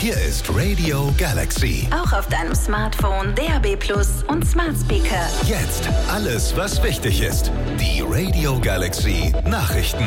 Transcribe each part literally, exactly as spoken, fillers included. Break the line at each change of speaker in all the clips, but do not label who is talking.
Hier ist Radio Galaxy.
Auch auf deinem Smartphone, D A B Plus und Smart Speaker.
Jetzt alles, was wichtig ist. Die Radio Galaxy Nachrichten.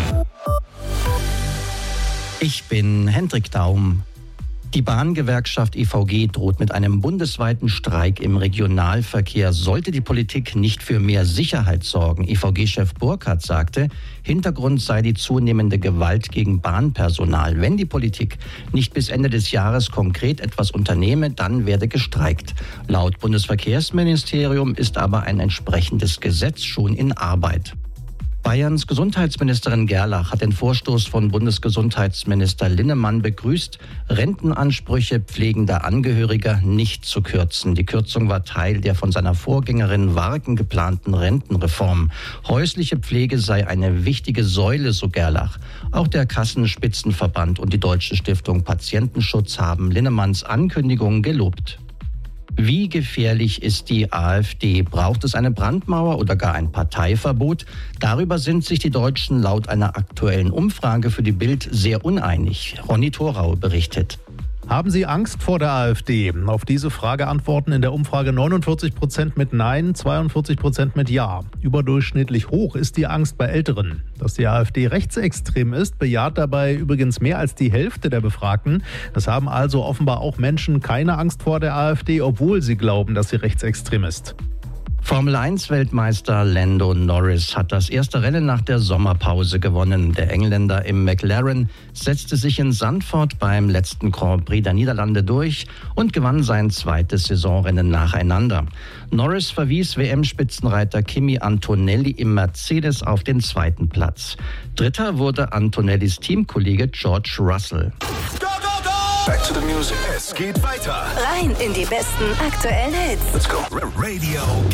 Ich bin Hendrik Daum. Die Bahngewerkschaft I V G droht mit einem bundesweiten Streik im Regionalverkehr, sollte die Politik nicht für mehr Sicherheit sorgen. I V G-Chef Burkhardt sagte, Hintergrund sei die zunehmende Gewalt gegen Bahnpersonal. Wenn die Politik nicht bis Ende des Jahres konkret etwas unternehme, dann werde gestreikt. Laut Bundesverkehrsministerium ist aber ein entsprechendes Gesetz schon in Arbeit. Bayerns Gesundheitsministerin Gerlach hat den Vorstoß von Bundesgesundheitsminister Linnemann begrüßt, Rentenansprüche pflegender Angehöriger nicht zu kürzen. Die Kürzung war Teil der von seiner Vorgängerin Warken geplanten Rentenreform. Häusliche Pflege sei eine wichtige Säule, so Gerlach. Auch der Kassenspitzenverband und die Deutsche Stiftung Patientenschutz haben Linnemanns Ankündigung gelobt. Wie gefährlich ist die AfD? Braucht es eine Brandmauer oder gar ein Parteiverbot? Darüber sind sich die Deutschen laut einer aktuellen Umfrage für die Bild sehr uneinig. Ronny Thorau berichtet.
Haben Sie Angst vor der AfD? Auf diese Frage antworten in der Umfrage neunundvierzig Prozent mit Nein, zweiundvierzig Prozent mit Ja. Überdurchschnittlich hoch ist die Angst bei Älteren. Dass die AfD rechtsextrem ist, bejaht dabei übrigens mehr als die Hälfte der Befragten. Es haben also offenbar auch Menschen keine Angst vor der AfD, obwohl sie glauben, dass sie rechtsextrem ist.
Formel eins Weltmeister Lando Norris hat das erste Rennen nach der Sommerpause gewonnen. Der Engländer im McLaren setzte sich in Zandvoort beim letzten Grand Prix der Niederlande durch und gewann sein zweites Saisonrennen nacheinander. Norris verwies W M-Spitzenreiter Kimi Antonelli im Mercedes auf den zweiten Platz. Dritter wurde Antonellis Teamkollege George Russell.
Back to the music. Es geht weiter.
Rein in die besten aktuellen Hits.
Let's go. Radio